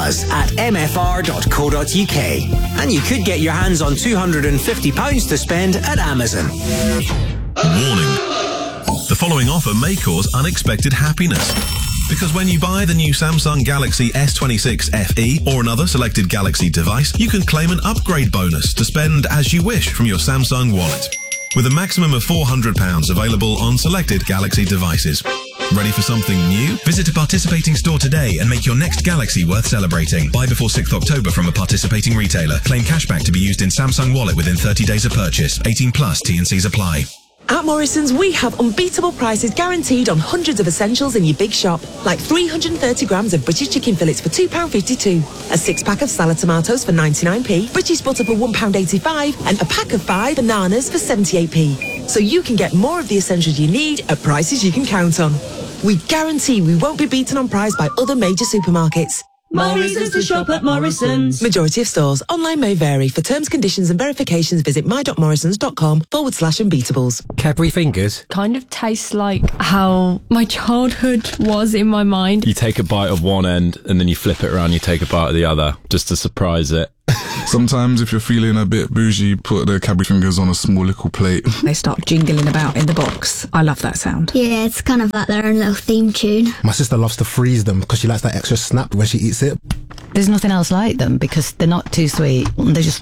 us at mfr.co.uk. And you could get your hands on £250 to spend at Amazon. Warning. The following offer may cause unexpected happiness. Because when you buy the new Samsung Galaxy S26 FE or another selected Galaxy device, you can claim an upgrade bonus to spend as you wish from your Samsung wallet. With a maximum of £400 available on selected Galaxy devices. Ready for something new? Visit a participating store today and make your next Galaxy worth celebrating. Buy before 6th October from a participating retailer. Claim cashback to be used in Samsung Wallet within 30 days of purchase. 18 plus, T&Cs apply. At Morrison's, we have unbeatable prices guaranteed on hundreds of essentials in your big shop, like 330 grams of British chicken fillets for £2.52, a 6-pack of salad tomatoes for 99p, British butter for £1.85, and a pack of 5 bananas for 78p. So you can get more of the essentials you need at prices you can count on. We guarantee we won't be beaten on price by other major supermarkets. More reasons to shop at Morrison's. Majority of stores. Online may vary. For terms, conditions and verifications, visit my.morrisons.com/unbeatables. Cadbury Fingers kind of tastes like how my childhood was in my mind. You take a bite of one end and then you flip it around, you take a bite of the other just to surprise it. Sometimes if you're feeling a bit bougie, put the Cadbury Fingers on a small little plate. They start jingling about in the box. I love that sound. Yeah, it's kind of like their own little theme tune. My sister loves to freeze them because she likes that extra snap when she eats it. There's nothing else like them because they're not too sweet. They're just...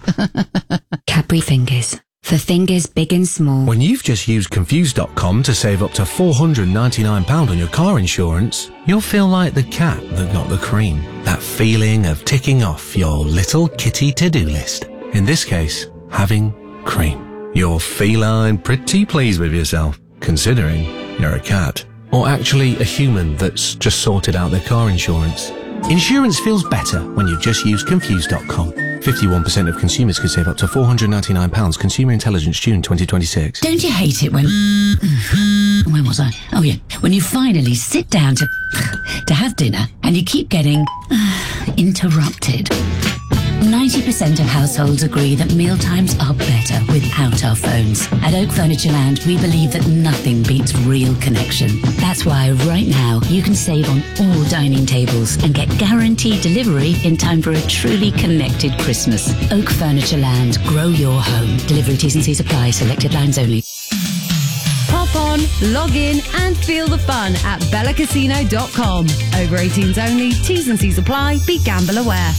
Cadbury Fingers. For fingers big and small. When you've just used Confused.com to save up to £499 on your car insurance, you'll feel like the cat that got the cream. That feeling of ticking off your little kitty to-do list. In this case, having cream. You're feline pretty pleased with yourself, considering you're a cat. Or actually a human that's just sorted out their car insurance. Insurance feels better when you just use Confused.com. 51% of consumers could save up to £499. Consumer Intelligence, June 2026. Don't you hate it when... Where was I? Oh yeah. When you finally sit down to have dinner and you keep getting interrupted. 90% of households agree that mealtimes are better without our phones. At Oak Furniture Land, we believe that nothing beats real connection. That's why right now you can save on all dining tables and get guaranteed delivery in time for a truly connected Christmas. Oak Furniture Land, grow your home. Delivery T&Cs apply, selected lines only. Pop on, log in and feel the fun at bellacasino.com. Over 18s only, T's and C's apply, be gamble aware.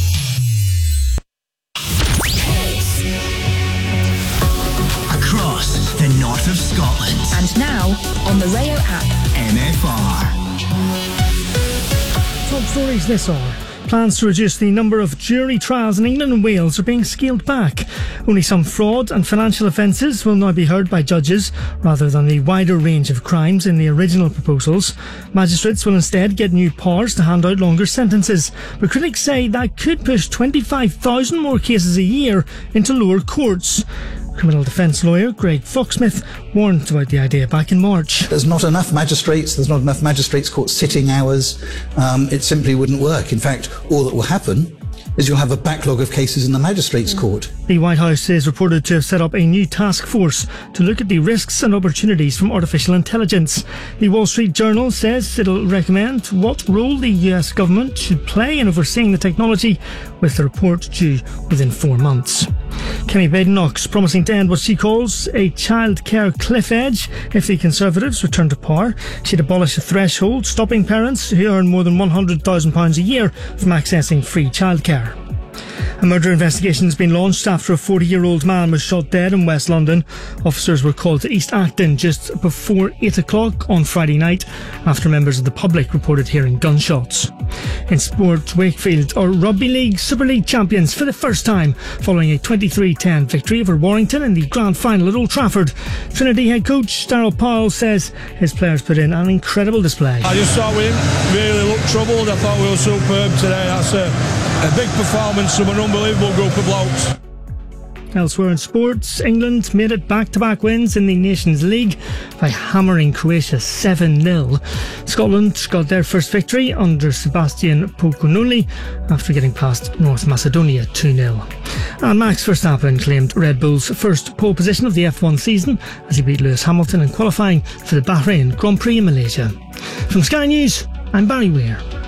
Across the north of Scotland. And now, on the Rayo app. MFR. Top stories this hour. Plans to reduce the number of jury trials in England and Wales are being scaled back. Only some fraud and financial offences will now be heard by judges, rather than the wider range of crimes in the original proposals. Magistrates will instead get new powers to hand out longer sentences, but critics say that could push 25,000 more cases a year into lower courts. Criminal defence lawyer Greg Foxsmith warned about the idea back in March. There's not enough magistrates, there's not enough magistrates' court sitting hours. It simply wouldn't work. In fact, all that will happen is you'll have a backlog of cases in the magistrates' court. The White House is reported to have set up a new task force to look at the risks and opportunities from artificial intelligence. The Wall Street Journal says it'll recommend what role the US government should play in overseeing the technology, with the report due within 4 months. Kemi Badenoch's promising to end what she calls a childcare cliff edge if the Conservatives return to power. She'd abolish a threshold stopping parents who earn more than £100,000 a year from accessing free childcare. A murder investigation has been launched after a 40-year-old man was shot dead in West London. Officers were called to East Acton just before 8 o'clock on Friday night after members of the public reported hearing gunshots. In sport, Wakefield are Rugby League Super League champions for the first time following a 23-10 victory over Warrington in the grand final at Old Trafford. Trinity head coach Darryl Powell says his players put in an incredible display. I just thought we really looked troubled. I thought we were superb today. That's a big performance from an unbelievable group of blokes. Elsewhere in sports, England made it back-to-back wins in the Nations League by hammering Croatia 7-0. Scotland got their first victory under Sebastian Pokunuli after getting past North Macedonia 2-0. And Max Verstappen claimed Red Bull's first pole position of the F1 season as he beat Lewis Hamilton in qualifying for the Bahrain Grand Prix in Malaysia. From Sky News, I'm Barry Weir.